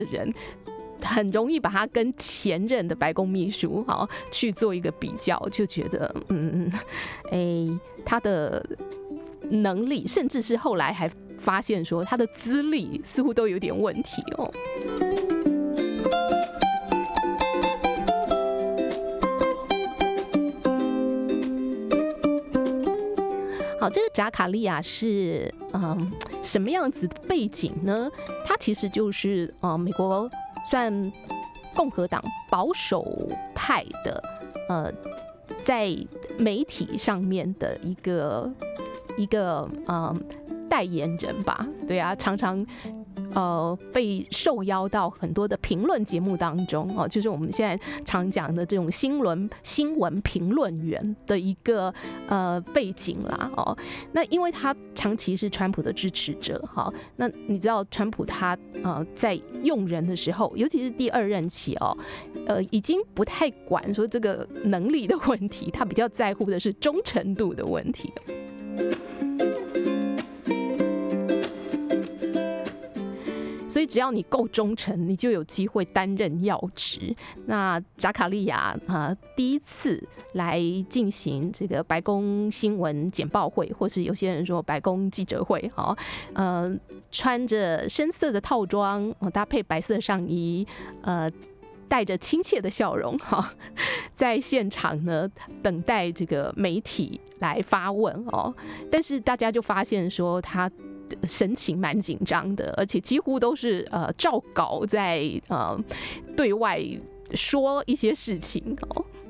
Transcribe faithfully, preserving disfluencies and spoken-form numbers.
人很容易把他跟前任的白宫秘书好去做一个比较，就觉得嗯，哎，他的能力，甚至是后来还发现说他的资历似乎都有点问题哦。好，这个扎卡利亚是嗯什么样子的背景呢？他其实就是呃美国算共和党保守派的呃在媒体上面的一个一个呃代言人吧，对啊，常常呃被受邀到很多的评论节目当中哦，就是我们现在常讲的这种新闻新闻评论员的一个呃背景啦哦。那因为他长期是川普的支持者哈、哦，那你知道川普他呃在用人的时候，尤其是第二任期哦，呃已经不太管说这个能力的问题，他比较在乎的是忠诚度的问题。所以只要你够忠诚，你就有机会担任要职。那扎卡利亚啊、呃，第一次来进行这个白宫新闻简报会，或是有些人说白宫记者会，哈、呃，穿着深色的套装，搭配白色上衣，呃。带着亲切的笑容，哈，在现场呢等待这个媒体来发问哦。但是大家就发现说他神情蛮紧张的，而且几乎都是呃照稿在呃对外说一些事情哦。